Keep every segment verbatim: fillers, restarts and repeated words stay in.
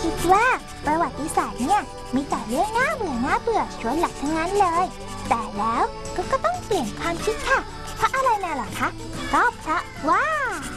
คิดว่าประวัติศาสตร์เนี่ยมีแต่เรื่องน่าเบื่อน่าเบื่อชวนหลักทั้งนั้นเลยแต่แล้วก็ก็ต้องเปลี่ยนความคิดค่ะเพราะอะไรน่ะหรอคะก็เพราะว่า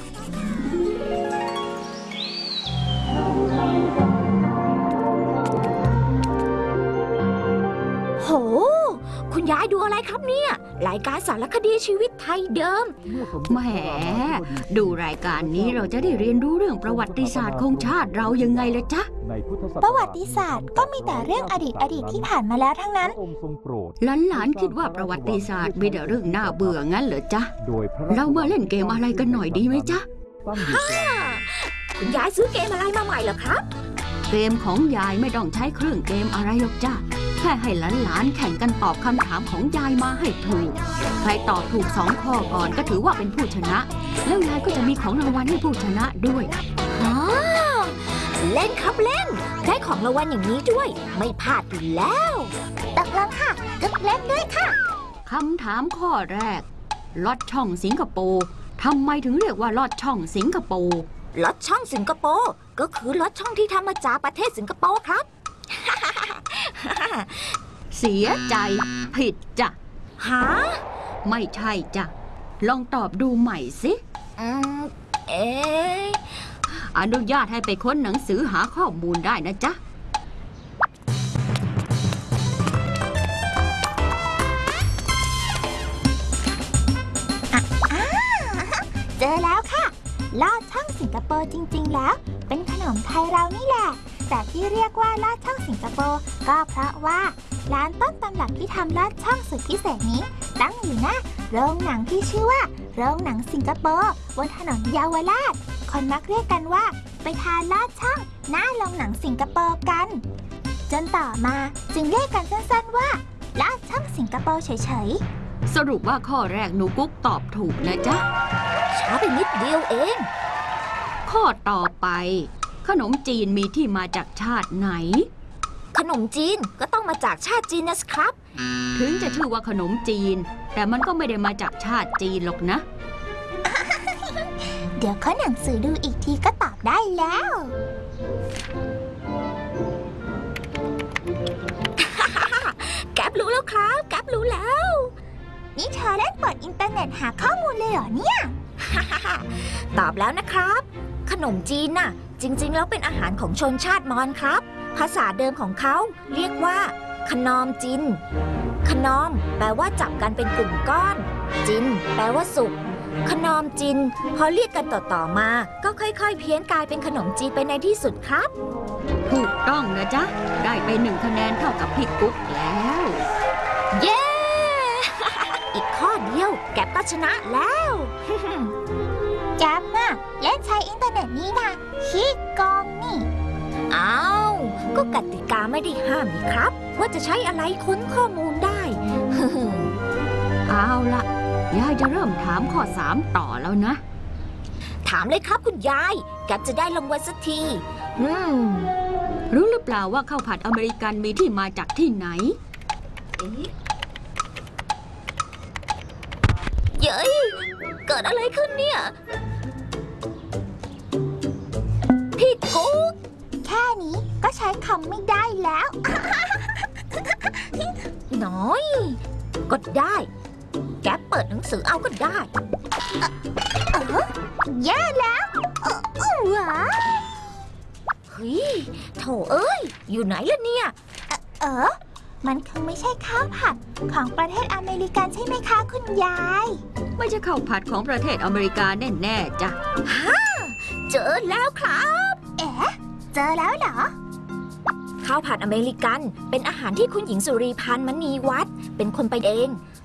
โหคุณยายดูอะไรครับเนี่ยรายการสารคดีชีวิตไทยเดิมแหมดูรายการนี้เราจะได้เรียนรู้เรื่องประวัติศาสตร์ของชาติเรายังไงเลยจ๊ะประวัติศาสตร์ก็มีแต่เรื่องอดีตอดีตที่ผ่านมาแล้วทั้งนั้นหลานๆคิดว่าประวัติศาสตร์มีแต่เรื่องน่าเบื่องั้นเหรอจ๊ะเรามาเล่นเกมอะไรกันหน่อยดีไหมจ๊ะฮ่าคุณยายซื้อเกมอะไรมาใหม่เหรอครับเกมของยายไม่ต้องใช้เครื่องเกมอะไรหรอกจ้ะแค่ให้หลานๆแข่งกันตอบคำถามของยายมาให้ถูกใครตอบถูกสองข้อก่อนก็ถือว่าเป็นผู้ชนะแล้วยายก็จะมีของรางวัลให้ผู้ชนะด้วยอ๋อเล่นครับเล่นได้ของรางวัลอย่างนี้ด้วยไม่พลาดอยู่แล้วตกลงค่ะก็เล่นด้วยค่ะคำถามข้อแรกลอดช่องสิงคโปร์ทำไมถึงเรียกว่าลอดช่องสิงคโปร์ลอดช่องสิงคโปร์ก็คือลอดช่องที่ทำมาจากประเทศสิงคโปร์ครับเสียใจผิดจ้ะฮะไม่ใช่จ้ะลองตอบดูใหม่สิอืมเอ๊ะอนุญาตให้ไปค้นหนังสือหาข้อมูลได้นะจ๊ะเจอแล้วค่ะลอดช่องสิงคโปร์จริงๆแล้วเป็นขนมไทยเรานี่แหละแต่ที่เรียกว่าลอดช่องสิงคโปร์ก็เพราะว่าร้านต้นตำรับที่ทำลอดช่องสุดพิเศษนี้ตั้งอยู่หน้าโรงหนังที่ชื่อว่าโรงหนังสิงคโปร์บนถนนเยาวราชคนมักเรียกกันว่าไปทานลอดช่องหน้าโรงหนังสิงคโปร์กันจนต่อมาจึงเรียกกันสั้นๆว่าลอดช่องสิงคโปร์เฉยๆสรุปว่าข้อแรกหนูกุ๊กตอบถูกนะจ๊ะช้าไปนิดเดียวเองข้อต่อไปขนมจีนมีที่มาจากชาติไหนขนมจีนก็ต้องมาจากชาติจีนนะครับถึงจะชื่อว่าขนมจีนแต่มันก็ไม่ได้มาจากชาติจีนหรอกนะเดี๋ยวข้อหนังสือดูอีกทีก็ตอบได้แล้วแก๊ปรู้แล้วครับแก๊ปรู้แล้วนี่เธอเล่นเปิดอินเทอร์เน็ตหาข้อมูลเลยเหรอเนี่ยตอบแล้วนะครับขนมจีนน่ะจริงๆแล้วเป็นอาหารของชนชาติมอญครับภาษาเดิมของเขาเรียกว่าขนอมจินขนอมแปลว่าจับกันเป็นกลุ่มก้อนจินแปลว่าสุกขนอมจินพอเรียกกันต่อๆมาก็ค่อยๆเพี้ยนกลายเป็นขนมจีนไปในที่สุดครับถูกต้องนะจ๊ะได้ไปหนึ่งคะแนนเท่ากับพี่กุ๊กแล้วเย้ อีกข้อเดียวแก๊ปก็ชนะแล้วแก๊ปน่ะเล่นใช้อินเทอร์เน็ตนี้นะขี้โกงนี่อ้าวก็กติกาไม่ได้ห้ามนี่ครับว่าจะใช้อะไรค้นข้อมูลได้เอาละยายจะเริ่มถามข้อสามต่อแล้วนะถามเลยครับคุณยายแก๊ปจะได้รางวัลสักทีอืมรู้หรือเปล่าว่าข้าวผัดอเมริกันมีที่มาจากที่ไหนเอ๊ะเย้ยเกิดอะไรขึ้นเนี่ยพี่กุ๊กแค่นี้ก็ใช้คำไม่ได้แล้วน้อยก็ได้แก๊ปเปิดหนังสือเอาก็ได้เออแย่แล้วเออเออเฮ้ยโถเอ้ยอยู่ไหนล่ะเนี่ยเออมันคงไม่ใช่ข้าวผัดของประเทศอเมริกันใช่ไหมคะคุณยายไม่ใช่ข้าวผัดของประเทศอเมริกาแน่ๆจ้ะฮ่าเจอแล้วครับเอ๊ะเจอแล้วเหรอข้าวผัดอเมริกันเป็นอาหารที่คุณหญิงสุรีพันธ์มณีวัฒน์เป็นคนไปเอง